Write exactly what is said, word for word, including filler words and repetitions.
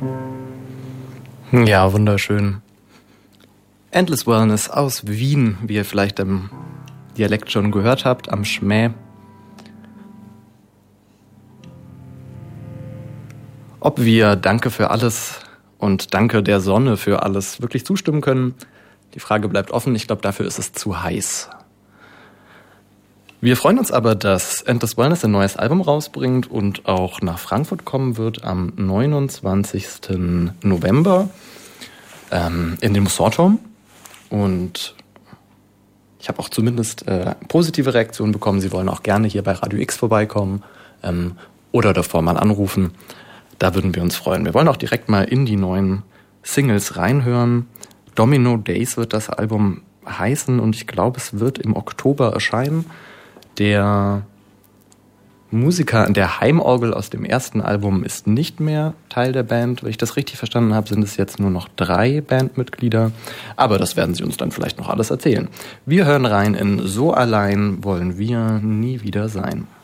Ja, wunderschön. Endless Wellness aus Wien, wie ihr vielleicht im Dialekt schon gehört habt, am Schmäh. Ob wir Danke für alles und Danke der Sonne für alles wirklich zustimmen können, die Frage bleibt offen. Ich glaube, dafür ist es zu heiß. Wir freuen uns aber, dass Endless Wellness ein neues Album rausbringt und auch nach Frankfurt kommen wird am neunundzwanzigsten November ähm, in dem Sortum. Und ich habe auch zumindest äh, positive Reaktionen bekommen. Sie wollen auch gerne hier bei Radio X vorbeikommen ähm, oder davor mal anrufen. Da würden wir uns freuen. Wir wollen auch direkt mal in die neuen Singles reinhören. Domino Days wird das Album heißen und ich glaube, es wird im Oktober erscheinen. Der Musiker an der Heimorgel aus dem ersten Album ist nicht mehr Teil der Band. Wenn ich das richtig verstanden habe, sind es jetzt nur noch drei Bandmitglieder. Aber das werden sie uns dann vielleicht noch alles erzählen. Wir hören rein in So allein wollen wir nie wieder sein.